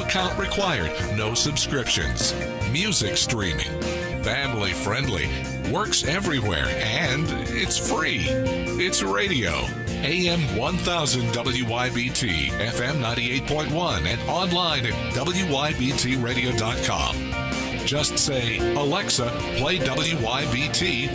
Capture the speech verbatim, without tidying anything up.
account required. No subscriptions. Music streaming. Family friendly. Works everywhere. And it's free. It's radio. A M one thousand W Y B T, F M ninety-eight point one, and online at W Y B T radio dot com. Just say, Alexa, play W Y B T